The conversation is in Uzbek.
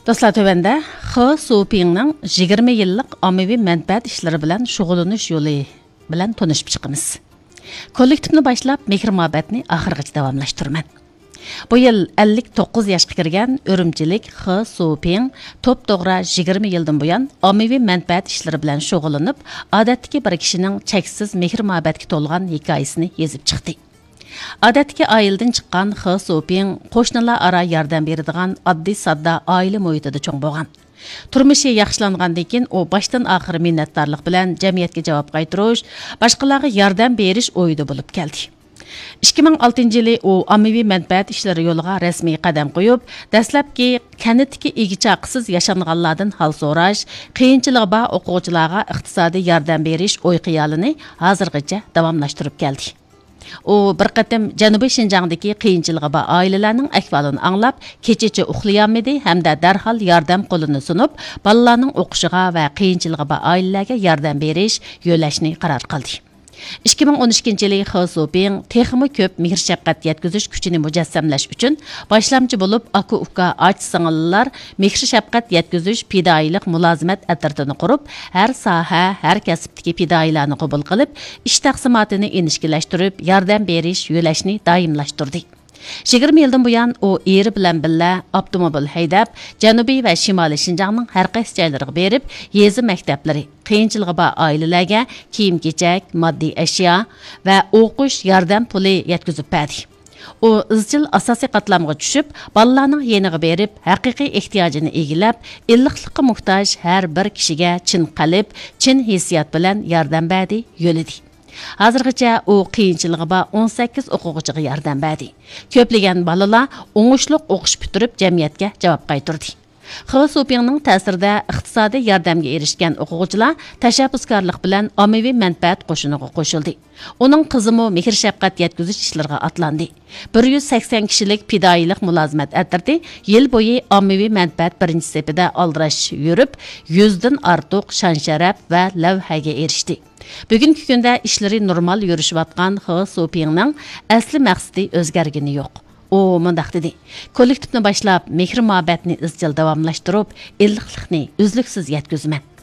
Dostlar tövəndə Xi Supingning 20 yillik ommaviy manfaat ishlari bilan shug'ullanish yo'li bilan tanishib chiqamiz. Kollektivni boshlab mehr-muhabbatni oxirigacha davomlashtiraman. Bu yil 59 yoshga kirgan Urumchilik Xi Suping to'p-to'g'ri 20 yildan buyon ommaviy manfaat ishlari bilan shug'ullanib, odatdagi bir kishining cheksiz mehr-muhabbatga to'lgan hikoyasini yozib chiqdi. Odatdagi oiladan chiqqan Xi Suping qo'shnilar aro yordam beradigan oddiy sodda oila muhitida cho'ng bo'lgan. Turmushi yaxshilangandan keyin u boshdan oxir minnatdorlik bilan jamiyatga javob qaytarish, boshqalarga yordam berish o'yida bo'lib keldi. 2006 yili u ommaviy manfaat ishlari yo'liga rasmiy qadam qo'yib, dastlabki kanitdagi egichaqsiz yashanganlardan hal so'rash, qiyinchiligi bor o'quvchilarga iqtisodiy yordam berish o'y-xayolini hozirgacha davomlashtirib keldi. U bir qatam Janubiy Shinjongdagi qiyinchiligi bor oilalarning ahvolini anglab, kechacha uxlayolmadi hamda darhol yordam qo'lini sunib, bolalarning o'qishiga va qiyinchiligi bor oilalarga yordam berish yo'lashni qaror qildi. 2012 yili Xi Suping texmi ko'p mehr-shafqat yetkazish kuchini mujassamlash uchun boshlamchi bo'lib aka-uka och-singillar mehr-shafqat yetkazish fidoyilik mulozimat atirtini qurib, har soha, har kasbdagi fidoyilarni qabul qilib, ish taqsimotini inishkilashtirib, yordam berish yo'lashni doimlashtirdi. 20 yildan buyon u eri bilan birga avtomobil haydab, Janubiy va Shimoliy Shinjongning har qaysi joylariga berib, yezi maktablari, qiyinchiligi bor oilalarga kiyim-kechak, moddiy ashyo va o'qish yordam puli yetkazib berdi. U izchil asosiy qatlamga tushib, bolalarning yeniga berib, haqiqiy ehtiyojini egilab, illiqlikqa muhtoj har bir kishiga chin qalb, chin hissiyat bilan yordam berdi, yo'lidi. Hozirgacha u qiyinchiligi bor 18 o'quvchiga yordam berdi. Ko'plagan bolalar o'ngishli o'qish bitirib jamiyatga javob qaytardi. Xi Supingning ta'sirida iqtisodiy yordamga erishgan o'quvchilar tashabbuskorlik bilan ommaviy manfaat qo'shiniga qo'shildi. Uning qizimi mehr-shafqat yetkazish ishlariga atlandi. 180 kishilik fidoyilik mulozimat atirdi. Yil bo'yi ommaviy manfaat birinchi sepida aldirash yurib, 100 dan ortiq shon-sharaf va lavhaga erishdi. Bugungi kunda ishlari normal yurishayotgan Xi Supingning asli maqsadi o'zgargani yo'q. U mundaq dedi: kollektivni boshlab mehr-muhabbatni izchil davomlashtirib, illiqlikni uzluksiz yetkazaman.